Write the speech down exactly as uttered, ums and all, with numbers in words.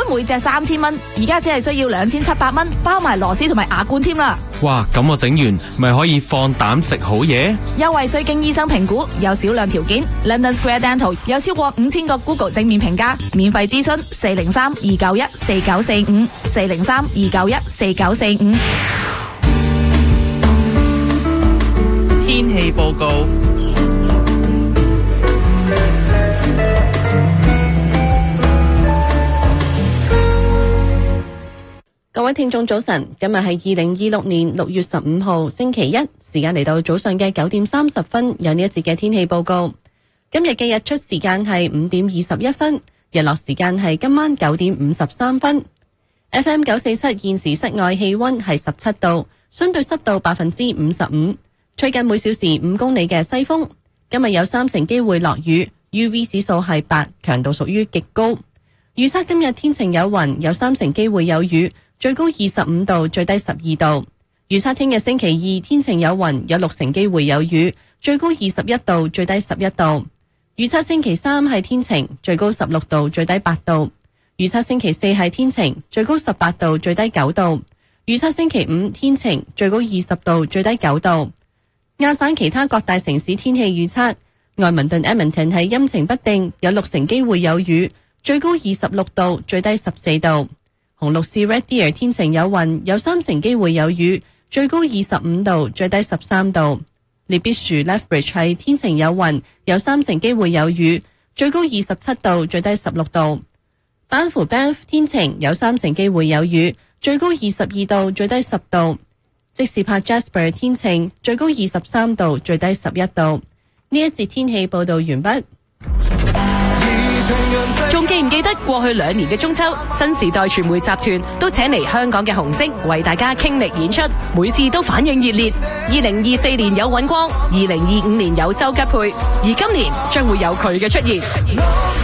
每隻三千蚊，而家只係需要兩千七百蚊，包埋螺絲同埋牙冠添啦。 哇，咁我整完咪可以放膽食好嘢？ 優惠需經醫生評估，有少量條件。London Square Dental 有超過五千個 Google 正面評價，免費諮詢四零三二九一四九四五四零三二九一四九四五。 天氣報告。 各位聽眾早晨，今日係二零二六年六月十五號星期一，時間嚟到早上嘅九點三十分，有呢一節嘅天氣報告。今日嘅日出時間係五點二十一分，日落時間係今晚九點五十三分。F M 九四七現時室外氣溫係十七度，相對濕度百分之五十五，吹緊每小時五公里嘅西風。今日有三成機會落雨 ，U V 指數係八，強度屬於極高。預測今日天晴有雲，有三成機會有雨。最高二十五度，最低十二度。預測聽日星期二天晴有雲，有六成機會有雨，最高二十一度，最低十一度。預測星期三係天晴，最高十六度，最低八度。預測星期四係天晴，最高十八度，最低九度。預測星期五天晴，最高二十度，最低九度。亞省其他各大城市天氣預測：愛民頓 Edmonton 係陰晴不定，有六成機會有雨，最高二十六度，最低十四度。紅綠市 Red Deer 天晴有雲，有三成機會有雨，最高二十五度，最低十三度。列必樹 Lethbridge 係天晴有雲，有三成機會有雨，最高二十七度，最低十六度。班夫 Banff 天晴，有三成機會有雨，最高二十二度，最低十度。即使拍 Jasper 天晴，最高二十三度，最低十一度。呢一節天氣報道完畢。 仲記唔記得過去兩年嘅中秋，新時代傳媒集團都請嚟香港嘅紅星為大家傾力演出，每次都反應熱烈。二零二四年有尹光，二零二五年有周吉佩，而今年將會有佢嘅出現。